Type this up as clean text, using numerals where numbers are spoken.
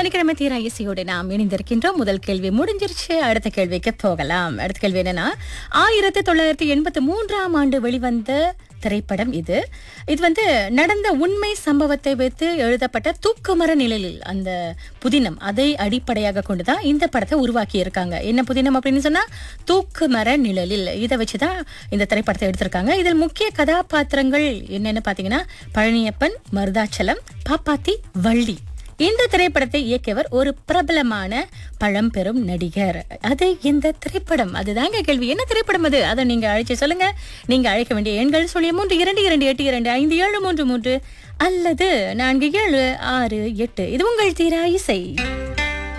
சனிக்கிழமை தீரா இசையோடு நாம் இணைந்திருக்கின்றோம். முதல் கேள்வி முடிஞ்சிருச்சு. அடுத்த கேள்விக்கு போகலாம். அடுத்த கேள்வி என்னன்னா, 1983ஆம் ஆண்டு வெளிவந்த திரைப்படம் இது. இது வந்து நடந்த உண்மை சம்பவத்தை வைத்து எழுதப்பட்ட தூக்குமர நிழலில் அந்த புதினம் அதை அடிப்படையாக கொண்டுதான் இந்த படத்தை உருவாக்கி இருக்காங்க. என்ன புதினம் அப்படின்னு சொன்னா தூக்குமர நிழலில். இதை வச்சுதான் இந்த திரைப்படத்தை எடுத்திருக்காங்க. இதில் முக்கிய கதாபாத்திரங்கள் என்னன்னு பாத்தீங்கன்னா பழனியப்பன், மருதாச்சலம், பாப்பாத்தி, வள்ளி. இந்த திரைப்படத்தை இயக்கியவர் ஒரு பிரபலமான பழம்பெரும் நடிகர். அது இந்த திரைப்படம். அதுதாங்க கேள்வி. என்ன திரைப்படம் அது? அதை நீங்க அழைச்சு சொல்லுங்க. நீங்க அழைக்க வேண்டிய எண்கள் சொல்லி 3228257333 அல்லது 4768. இது உங்கள் தீரா இசை.